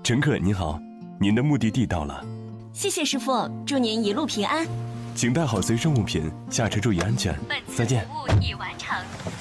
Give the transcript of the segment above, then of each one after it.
乘客您好，您的目的地到了。 谢谢师傅，祝您一路平安。 请带好随身物品，下车注意安全。再见。 服务已完成。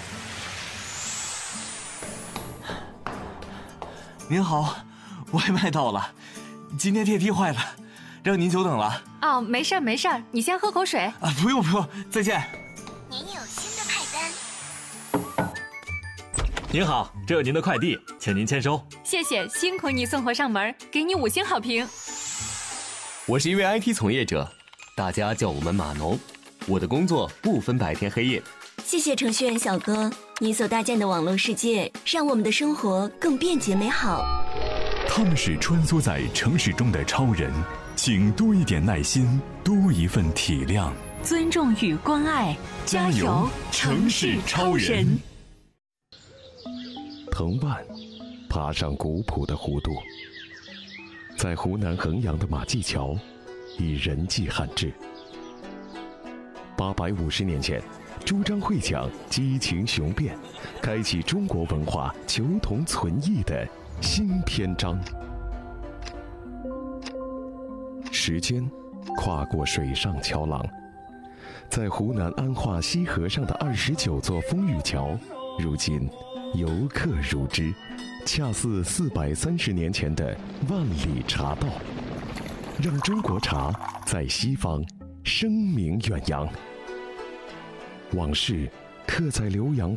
您好，外卖到了，今天电梯坏了，让您久等了。 哦，没事儿没事儿，你先喝口水。 啊，不用，再见。 您有新的派单。 您好，这是您的快递，请您签收。 谢谢，辛苦你送货上门，给你5星好评。 我是一位 IT 从业者，大家叫我们码农。我的工作不分白天黑夜。 谢谢程序员小哥，你所搭建的网络世界，让我们的生活更便捷美好。 他们是穿梭在城市中的超人，请多一点耐心，多一份体谅， 尊重与关爱，加油，城市超人！ 藤蔓爬上古朴的弧度，在湖南衡阳的马驥桥，以人迹罕至。850年前，朱张会讲激情雄辩，开启中国文化求同存异的新篇章。时间跨过水上桥廊，在湖南安化西河上的29座风雨桥，如今游客如织，恰似430年前的万里茶道，让中国茶在西方声名远扬。往事刻在浏阳